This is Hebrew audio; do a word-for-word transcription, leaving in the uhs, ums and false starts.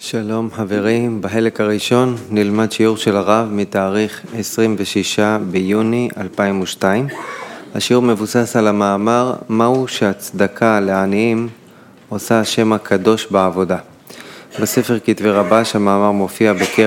שלום חברים, בחלק הראשון נלמד שיעור של הרב מתאריך עשרים ושישה ביוני אלפיים ושתיים. השיעור מבוסס על המאמר מהו שהצדקה לעניים עושה השם הקדוש בעבודה. בספר כתבי רבש המאמר מופיע בקרב